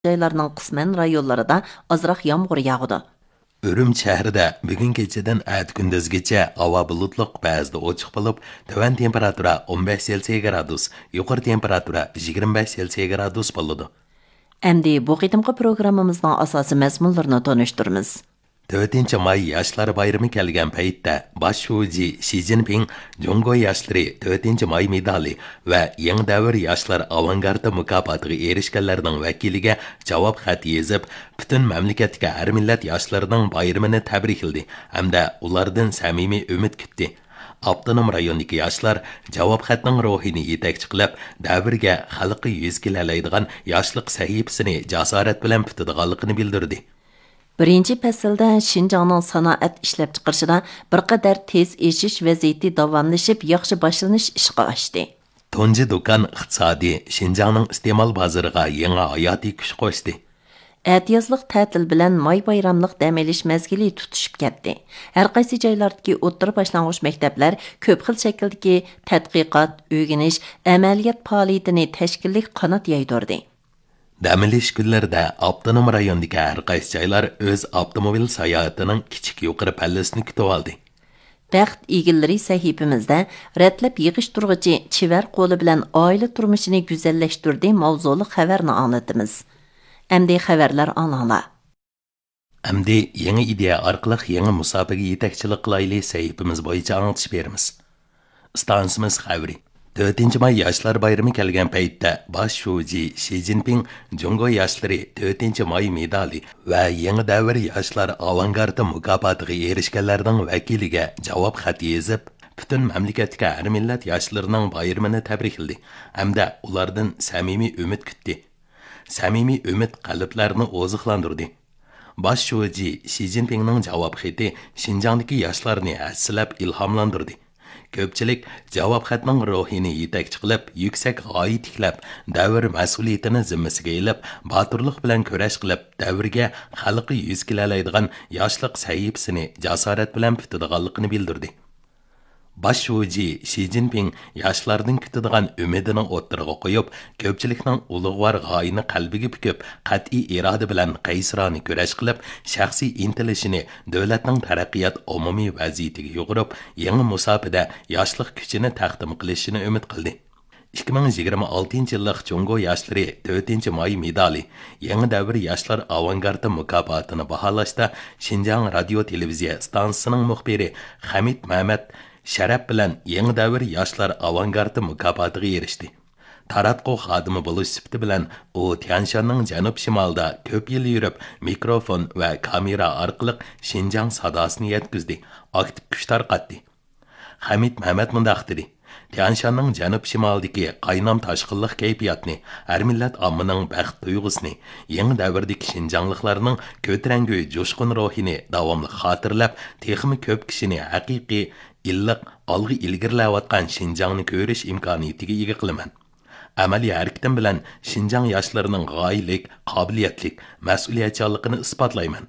joylarning qisman rayonlarida ozroq yomg'ir yog'di. Ürüm şəhərdə bugün gecədən ət gündüzgəcə hava bulutluq, bəzida ochiq bo'lib, tövan temperatura 15 Selsiy gradus, yuqori temperatura 25 Selsiy gradus bo'ladi. Endi bu qitimqi programmamizning asosiy mazmunlarini tanishtiramiz. 4 may Yoshlar bayrami kelgan paytda bosh shuji Xi Jinping Jungo yoshlari 4 may medali va Yangi davr yoshlar avangardi mukofotiga erishganlarning vakiliga javob xat yozib, butun mamlakatga har millat yoshlarining bayramini tabrikladi hamda ulardan samimiy umid kutdi. Avtonom rayondagi yoshlar javob xatning ruhini yetakchi qilib, davrga xalqi yuz kelaydigan yoshlik sahifasini jasorat bilan tutadiganligini bildirdi. Birinchi faslda Şinjanning sanoat ishlab chiqarishida bir qadar tez eshish vaziyati davomlashib, yaxshi boshlanish ishga oshdi. Tunji do'kon iqtisodiy Şinjanning iste'mol bozoriga yangi hayotiy kuch qo'shdi. Ətiyazlıq tətil bilan may bayramlıq dam olish mezgili tutuşub ketdi. Hər qaysi joylardagi o'rta boshlang'ich maktablar ko'p xil shakldagi tadqiqot, o'rganish, amaliyot faoliyatini tashkillik qanot yaydirdi. Dam olish kunlarida avtonom rayondagi har qaysi joylar o'z avtomobil sayohatining kichik yuqori pallasini kutib oldi. Bəxt egillari sahifamizda ratlab yig'ishtirg'ichi chivar qo'li bilan oila turmushini go'zallashtirdi mavzuli xabarni anglatamiz. Әмді xabarlar anlanglar. Әмді yangi ideya orqali yangi musobaqa yetakchilik qilayli sahifamiz bo'yicha anglatish beramiz. Stansimiz xabari. 4 may Yoshlar bayrami kelgan paytda bosh shuji Xi Jinping Jungo yoshlari 4 may medali va Yangi davr yoshlar avangardi mukofotiga erishganlarning vakiliga javob xat yozib, butun mamlakatga har millat yoshlarining bayramini tabrikladi hamda ulardan samimiy umid kutdi. Samimiy umid qalblarni oziqlantirdi. Bosh shuji Xi Jinpingning javob xati Şinjandagi yoshlarni aslab ilhomlantirdi. Ko'pchilik javob xatning ruhini yetakchi qilib, yuksak g'oya tiklab, davr mas'uliyatini zimmasiga ilib, boturlik bilan kurash qilib, davrga xalqi yuz kelaydigan yoshlik sahifasini jasorat bilan tutadiganligini bildirdi. Bosh shuji Xi Jinping yoshlardan kutadigan umidini o'ttirg'a qo'yib, ko'pchilikning ulug'vor g'oyini qalbiga pukib, qat'iy iroda bilan qaysirona kurash qilib, shaxsiy intilishini davlatning taraqqiyot umumiy vaziyatiga yo'g'irib, yangi musobaqada yoshlik kuchini taqdim qilishini umid qildi. 2026 yillik Jungo yoshlari 4 may medali Yangi davr yoshlar avangardi mukofotini baholashda Şinjan radio televiziya stansiyasining muxbiri Hamid Mahmad sharaf bilan Yangi davr yoshlar avangardi mukofotiga erishdi. Taratqu xodimi bo'lish sifati bilan u Tianshanning janub-shimolida ko'p yil yurib, mikrofon va kamera orqali Şinjan sadosini yetkazdi, aktiv kuch tarqatdi. Hamid Mahmad mundaq dedi: Tianshanning janub-shimoldagi qaynam tashqinlik kayfiyatni, har millat ommaning baxt tuyg'usini, yangi davrdagi Şinjanliklarning ko'tarangi jo'shqin ruhini davomli xotirlab, texmi ko'p kishini haqiqiy illiq olg'i ilgirlayotgan Şinjanni ko'rish imkoniyatiga ega qilaman. Amaliy harakatim bilan Şinjan yoshlarining g'oyalik, qobiliyatlik, mas'uliyatchanligini isbotlayman.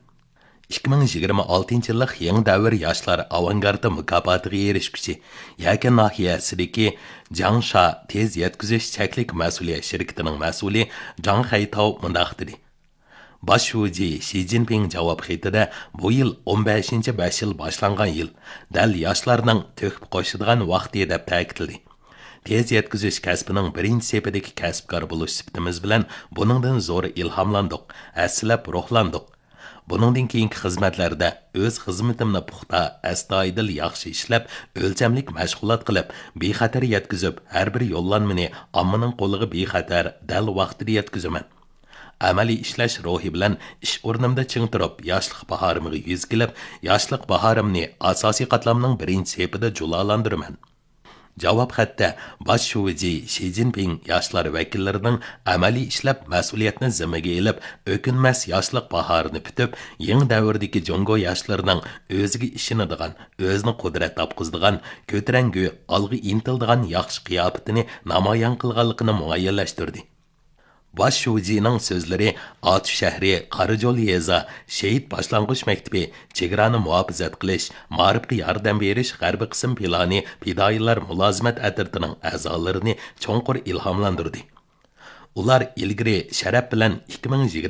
2026 yillik Yangi davr yoshlar avangardi mukofotiga erishguchi Yakan nahiyasidagi Jangsha tez yetkazish cheklik mas'uliyat shirkatining mas'uli Jang Haitao mundaq dedi: Bosh shuji Xi Jinping javob xatida bu yil 15 yil boshlangan yil, dal yoshlarning to'kib qo'shadigan vaqti deb ta'kidladi. Tez yetkazish kasbining birinchi sepidagi kasbkor bo'lish sifatimiz bilan buningdan zo'r ilhomlandik, aslab ruhlandik. Buningdan keyingi xizmatlarda o'z xizmatimni puxta, astoydil yaxshi ishlab, o'lchamlik mashg'ulot qilib, bexatar yetkazib, har bir yo'llanmani ommaning qo'liga bexatar, dal vaqtida yetkazaman. Amaliy ishlash ruhi bilan ish o'rnimda ching turib, yoshlik bahorimga yuz kelib, yoshlik bahorimni asosiy qatlamning birinchi sepida julalandiraman. Javob xatda bosh shuji Xi Jinping yoshlar vakillarining amaliy ishlab mas'uliyatni zimmaga elib, o'kinmas yoshlik bahorini kutib, yangi davrdagi Jungo yoshlarining o'ziga ishonadigan, o'zini qudrat topqizadigan, ko'tarangi, olg'a intiladigan yaxshi qiyofatini namoyon qilganligini muayyanlashtirdi. Bosh shujining so'zlari Otish shahri Qarijo'l yeza Shehid boshlang'ich maktabi chegarani muhofazat qilish, ma'rifga yordam berish g'arbiy qism plani fidoyilar mulozimat atritining a'zolarini cho'nqur ilhomlantirdi. Ular ilgari sharaf bilan 2020